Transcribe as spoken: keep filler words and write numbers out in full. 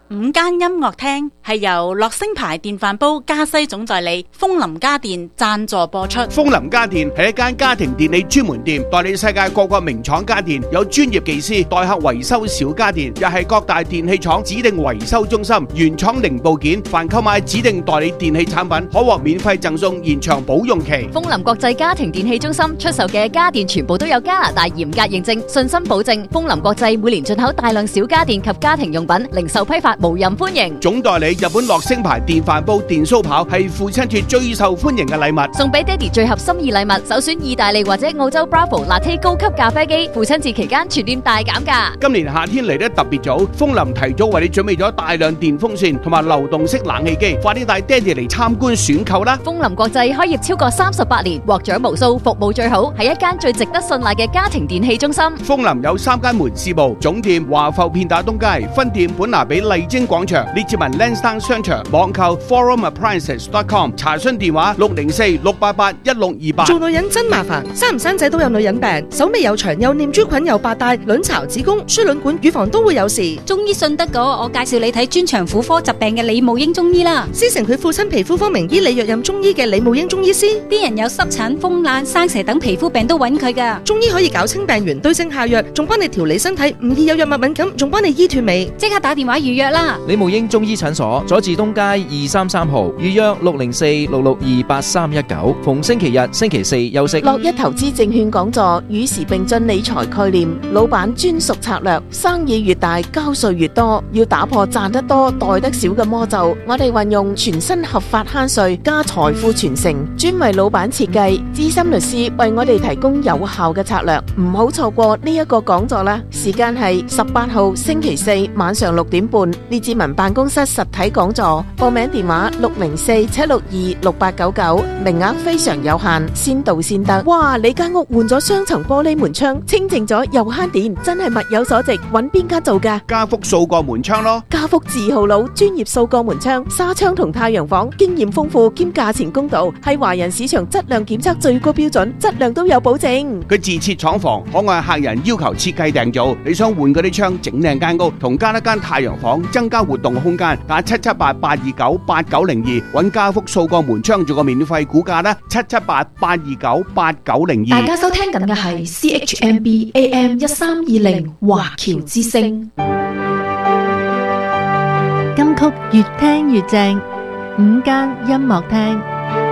午間音樂廳係由樂聲牌電飯煲加西總代理楓林家電贊助播出。 楓林家電係一間家庭電器專門店，代理世界各國名廠家電，有專業技師代客維修小家電，又係各大電器廠指定維修中心，原廠零部件，凡購買指定代理電器產品，可獲免費贈送延長保用期。 楓林國際家庭電器中心出售嘅家電全部都有加拿大嚴格認證，信心保證。楓林國際每年進口大量小家電及家庭用品，零售批發無任歡迎。 總代理日本樂聲牌電飯煲、電酥刨係父親節最受歡迎嘅禮物， 送俾爹哋最合心意禮物，首選意大利或者澳洲 Bravo Latte 高級咖啡機，父親節期間全店大減價。 今年夏天嚟得特別早，楓林提早為你準備咗大量電風扇同埋流動式冷氣機，快啲帶爹哋嚟參觀選購啦！ 楓林國際開業超過三十八年，獲獎無數，服務最好，係一間最值得信賴嘅家庭電器中心。 楓林有三間門市部，總店華埠片打東街，分店本拿比麗晶廣場，列治文 Lansdowne 商場，網購 forum appliances dot com， 查詢電話六零四六八八一六二八。 做女人真麻煩，生唔生仔都有女人病，手尾有長，又念珠菌，又白帶，卵巢、子宮、輸卵管、乳房都會有事。 中醫信得過，我介紹你睇專長婦科疾病嘅李慕英中醫啦。 師承佢父親皮膚科名醫李若任中醫嘅李慕英中醫師， 啲人有濕疹、風癩、生蛇等皮膚病都揾佢噶。 中醫可以搞清病源，對症下藥，仲幫你調理身體，唔易有藥物敏感，仲幫你醫斷尾。 即刻打電話預約啦！ 李慕英中醫診所，佐治東街二三三號，預約六零四六六二八三一九。逢星期日、星期四休息。 樂一投資證券講座，與時並進理財概念，老闆專屬策略，生意越大交稅越多，要打破賺得多袋得少嘅魔咒。我哋運用全新合法慳稅加財富傳承，專為老闆設計，資深律師為我哋提供有效嘅策略，唔好錯過呢一個講座啦！時間係十八號星期四晚上六點半，列治文辦公室實體講座，報名電話六零四七六二六八九九，名額非常有限，先到先得。哇！你間屋換咗雙層玻璃門窗，清淨咗又慳電，真係物有所值。揾邊間做㗎？ 家福掃過門窗咯。 家福字號佬，專業掃過門窗、紗窗同太陽房，經驗豐富兼價錢公道，係華人市場質量檢測最高標準，質量都有保證。 佢自設廠房，可按客人要求設計訂造。你想換嗰啲窗，整靚間屋，同加一間太陽房，增加活動空間，打七七八八二九八九零二，揾家福掃過門窗做個免費估價啦，七七八八二九八九零二。 大家收聽緊嘅係 C H M B A M 一三二零華僑之聲， 金曲越聽越正，午間音樂廳。